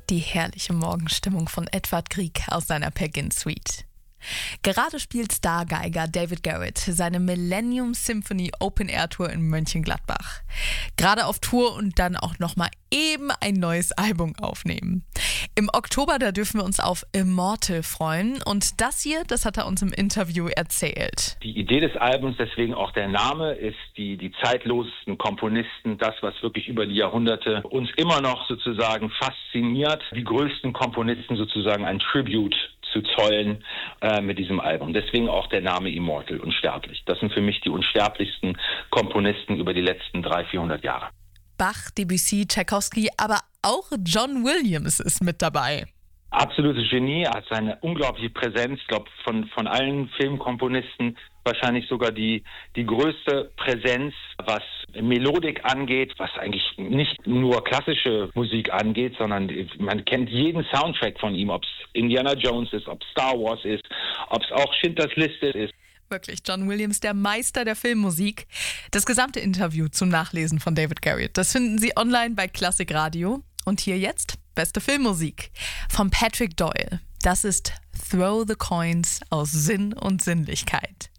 Die herrliche Morgenstimmung von Edvard Grieg aus seiner Peer Gynt Suite. Gerade spielt Stargeiger David Garrett seine Millennium Symphony Open Air Tour in Mönchengladbach. Gerade auf Tour und dann auch nochmal eben ein neues Album aufnehmen. Im Oktober, da dürfen wir uns auf Immortal freuen und das hier, das hat er uns im Interview erzählt. Die Idee des Albums, deswegen auch der Name, ist die zeitlosesten Komponisten, das, was wirklich über die Jahrhunderte uns immer noch sozusagen fasziniert, die größten Komponisten sozusagen ein Tribute zu zollen mit diesem Album. Deswegen auch der Name Immortal, unsterblich. Das sind für mich die unsterblichsten Komponisten über die letzten 300-400 Jahre. Bach, Debussy, Tchaikovsky, aber auch John Williams ist mit dabei. Absolutes Genie, er hat seine unglaubliche Präsenz, ich glaube von allen Filmkomponisten wahrscheinlich sogar die größte Präsenz, was Melodik angeht, was eigentlich nicht nur klassische Musik angeht, sondern man kennt jeden Soundtrack von ihm, ob es Indiana Jones ist, ob es Star Wars ist, ob es auch Schindlers Liste ist. Wirklich, John Williams, der Meister der Filmmusik. Das gesamte Interview zum Nachlesen von David Garrett, das finden Sie online bei Klassik Radio. Und hier jetzt beste Filmmusik von Patrick Doyle. Das ist Throw the Coins aus Sinn und Sinnlichkeit.